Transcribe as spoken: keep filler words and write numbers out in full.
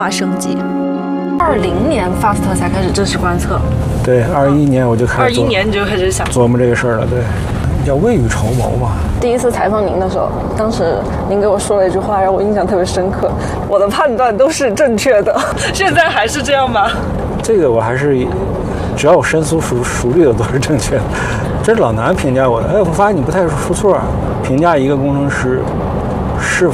化升级。 二零年 FAST 才开始正式观测。 对，二一年我就开始。 二一年你就开始想琢磨这个事儿了，对，叫未雨绸缪嘛。 第一次采访您的时候，当时您给我说了一句话，让我印象特别深刻。我的判断都是正确的，现在还是这样吗？ 这个我还是，只要我深思熟熟虑的都是正确的。这是老南评价我的，哎，我发现你不太出错，评价一个工程师是